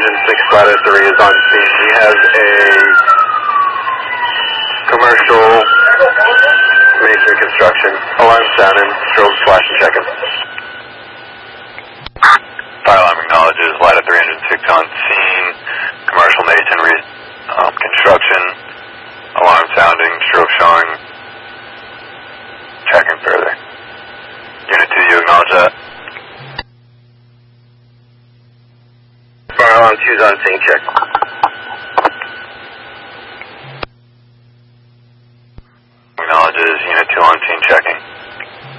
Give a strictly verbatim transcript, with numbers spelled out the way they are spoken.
Engine six Ladder three is on scene. He has a commercial masonry construction. Alarm sounding, strobe flash and checking. Fire alarm acknowledges Ladder three Engine six on scene. Commercial masonry um, construction. Alarm sounding, strobe showing. Checking further. Unit two, you acknowledge that? Fire alarm two's on scene, check.